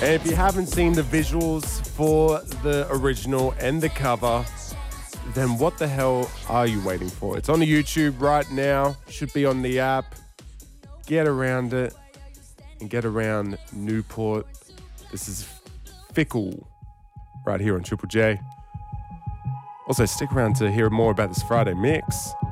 And if you haven't seen the visuals for the original and the cover, then what the hell are you waiting for? It's on the YouTube right now, should be on the app. Get around it and get around Newport. This is Fickle right here on Triple J. Also, stick around to hear more about this Friday mix.